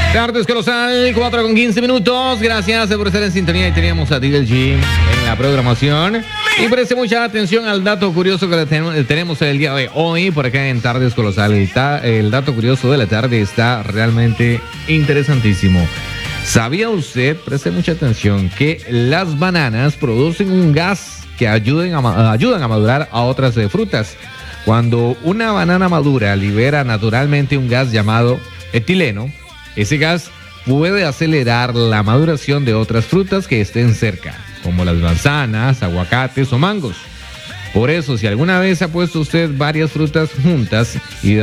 Tardes Colosal, 4:15. Gracias por estar en sintonía. Y teníamos a Digel G en la programación. Y preste mucha atención al dato curioso que tenemos el día de hoy por acá en Tardes Colosal. El dato curioso de la tarde está realmente interesantísimo. ¿Sabía usted, preste mucha atención, que las bananas producen un gas que ayudan a madurar a otras frutas? Cuando una banana madura, libera naturalmente un gas llamado etileno. Ese gas puede acelerar la maduración de otras frutas que estén cerca, como las manzanas, aguacates o mangos. Por eso, si alguna vez ha puesto usted varias frutas juntas y